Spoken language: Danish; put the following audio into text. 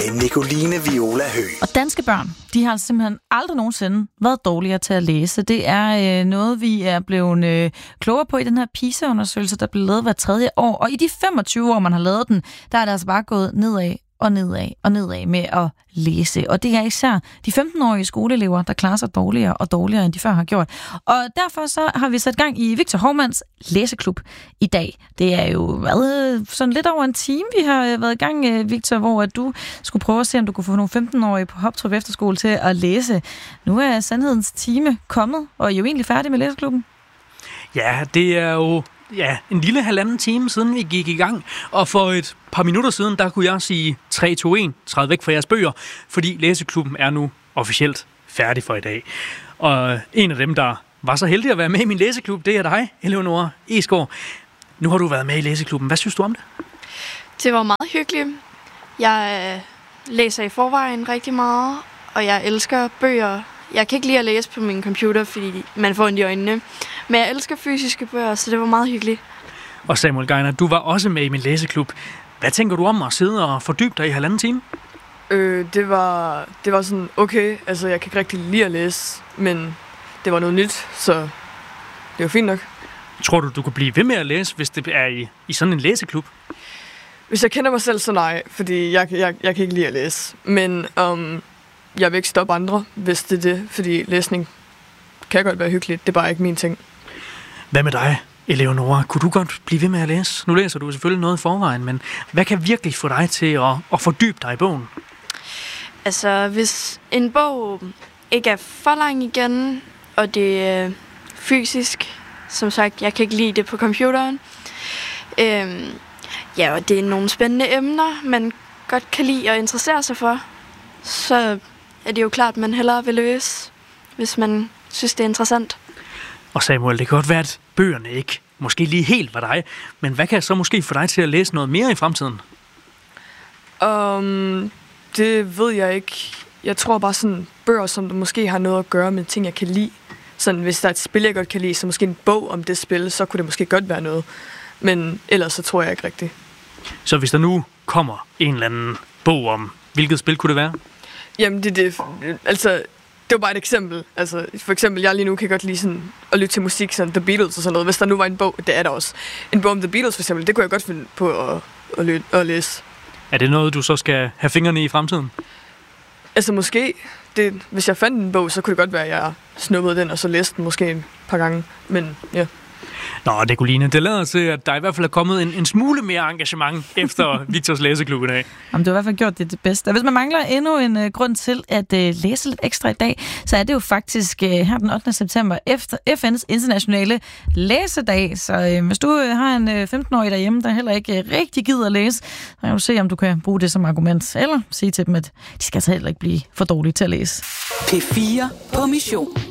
Nicoline Viola Høgh. Og danske børn, de har simpelthen aldrig nogensinde været dårligere til at læse. Det er noget, vi er blevet klogere på i den her PISA-undersøgelse, der bliver lavet hver 3. år. Og i de 25 år, man har lavet den, der er det altså bare gået nedad og nedad med at læse. Og det er især de 15-årige skoleelever, der klarer sig dårligere og dårligere, end de før har gjort. Og derfor så har vi sat gang i Victor Hovmands læseklub i dag. Det er jo været sådan lidt over en time, vi har været i gang, Victor, hvor at du skulle prøve at se, om du kunne få nogle 15-årige på Hoptrup Efterskole til at læse. Nu er sandhedens time kommet, og I er jo egentlig færdige med læseklubben. Ja, det er jo en lille 1,5 time siden vi gik i gang, og for et par minutter siden, der kunne jeg sige 3, 2, 1, træd væk fra jeres bøger, fordi læseklubben er nu officielt færdig for i dag. Og en af dem, der var så heldig at være med i min læseklub, det er dig, Eleonora Esgaard. Nu har du været med i læseklubben. Hvad synes du om det? Det var meget hyggeligt. Jeg læser i forvejen rigtig meget, og jeg elsker bøger. Jeg kan ikke lide at læse på min computer, fordi man får ondt i øjnene. Men jeg elsker fysiske bøger, så det var meget hyggeligt. Og Samuel Geiner, du var også med i min læseklub. Hvad tænker du om at sidde og fordybe dig i 1,5 time? Det var sådan okay. Altså, jeg kan ikke rigtig lide at læse, men det var noget nyt, så det var fint nok. Tror du kan blive ved med at læse, hvis det er i sådan en læseklub? Hvis jeg kender mig selv, så nej, fordi jeg kan ikke lide at læse. Men jeg vil ikke stoppe andre, hvis det er det, fordi læsning kan godt være hyggeligt. Det er bare ikke min ting. Hvad med dig, Eleonora? Kunne du godt blive ved med at læse? Nu læser du selvfølgelig noget i forvejen, men hvad kan virkelig få dig til at fordybe dig i bogen? Altså, hvis en bog ikke er for lang igen, og det er fysisk, som sagt, jeg kan ikke lide det på computeren. Og det er nogle spændende emner, man godt kan lide og interessere sig for, så er det jo klart, at man hellere vil læse, hvis man synes, det er interessant. Og Samuel, det kan godt være, at bøgerne ikke måske lige helt var dig, men hvad kan så måske få dig til at læse noget mere i fremtiden? Det ved jeg ikke. Jeg tror bare sådan bøger, som der måske har noget at gøre med ting, jeg kan lide. Sådan, hvis der er et spil, jeg godt kan lide, så måske en bog om det spil, så kunne det måske godt være noget. Men ellers så tror jeg ikke rigtigt. Så hvis der nu kommer en eller anden bog om, hvilket spil kunne det være? Jamen, altså, det var bare et eksempel. Altså, for eksempel, jeg lige nu kan godt lide sådan at lytte til musik, sådan The Beatles og sådan noget. Hvis der nu var en bog, det er der også. En bog om The Beatles for eksempel, det kunne jeg godt finde på at læse. Er det noget, du så skal have fingrene i fremtiden? Altså måske, hvis jeg fandt en bog, så kunne det godt være, at jeg snuppede den og så læste den måske et par gange. Men ja. Nå, Nicoline, det lader til, at der i hvert fald er kommet en smule mere engagement efter Victors læseklub i dag. Jamen, du har i hvert fald gjort det bedste. Hvis man mangler endnu en grund til at læse lidt ekstra i dag, så er det jo faktisk her den 8. september efter FN's internationale læsedag. Så hvis du har en 15-årig derhjemme, der heller ikke rigtig gider at læse, så kan du se, om du kan bruge det som argument, eller sige til dem, at de skal altså heller ikke blive for dårlige til at læse. P4 på mission.